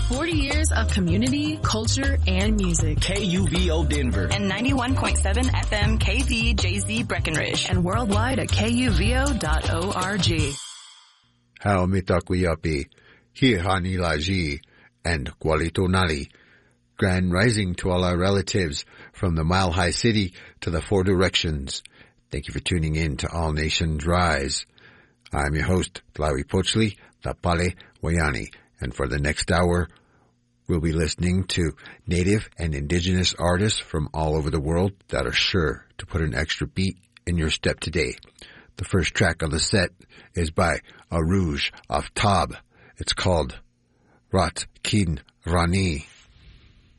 40 years of community, culture, and music. KUVO Denver. And 91.7 FM KVJZ Breckenridge. And worldwide at kuvo.org. Hao mitakuyapi, hihani laji, and Gualito Nali. Grand rising to all our relatives from the Mile High City to the Four Directions. Thank you for tuning in to All Nations Rise. I'm your host, Larry Pochli, the Pale Wayani. And for the next hour, we'll be listening to native and indigenous artists from all over the world that are sure to put an extra beat in your step today. The first track of the set is by Arouge Aftab. It's called Rat Kin Rani.